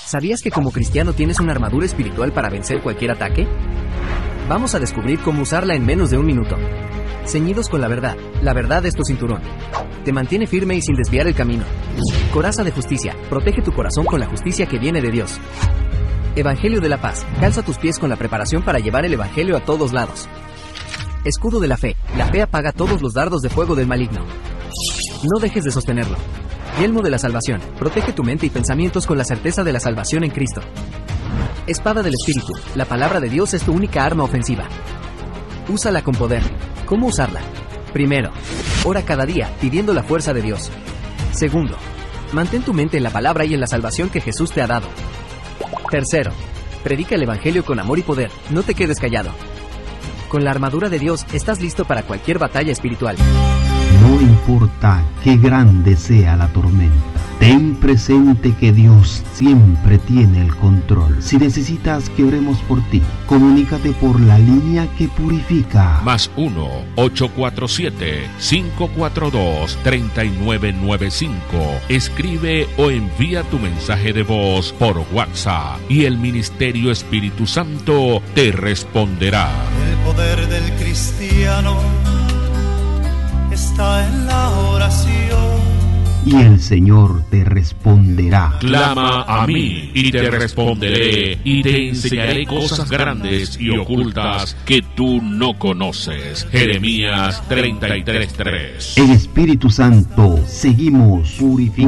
¿Sabías que como cristiano tienes una armadura espiritual para vencer cualquier ataque? Vamos a descubrir cómo usarla en menos de un minuto. Ceñidos con la verdad es tu cinturón. Te mantiene firme y sin desviar el camino. Coraza de justicia, protege tu corazón con la justicia que viene de Dios. Evangelio de la paz, calza tus pies con la preparación para llevar el evangelio a todos lados. Escudo de la fe apaga todos los dardos de fuego del maligno. No dejes de sostenerlo. Yelmo de la salvación, protege tu mente y pensamientos con la certeza de la salvación en Cristo. Espada del Espíritu, la palabra de Dios es tu única arma ofensiva. Úsala con poder. ¿Cómo usarla? Primero, ora cada día pidiendo la fuerza de Dios. Segundo, mantén tu mente en la palabra y en la salvación que Jesús te ha dado. Tercero, predica el evangelio con amor y poder, no te quedes callado. Con la armadura de Dios estás listo para cualquier batalla espiritual. No importa qué grande sea la tormenta, ten presente que Dios siempre tiene el control. Si necesitas que oremos por ti, comunícate por la línea que purifica. +1 847-542-3995. Escribe o envía tu mensaje de voz por WhatsApp y el Ministerio Espíritu Santo te responderá. El poder del cristiano está en la oración. Y el Señor te responderá. Clama a mí y te responderé y te enseñaré cosas grandes y ocultas que tú no conoces. Jeremías 33:3. En Espíritu Santo seguimos purificando.